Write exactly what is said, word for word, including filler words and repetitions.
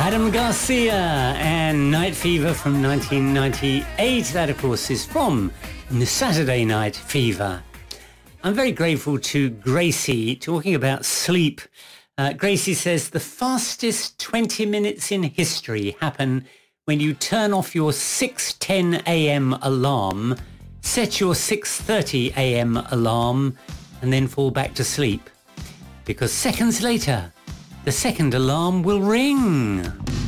Adam Garcia and Night Fever from nineteen ninety-eight. That, of course, is from the Saturday Night Fever. I'm very grateful to Gracie talking about sleep. Uh, Gracie says the fastest twenty minutes in history happen when you turn off your six ten a.m. alarm, set your six thirty a.m. alarm, and then fall back to sleep. Because seconds later, the second alarm will ring.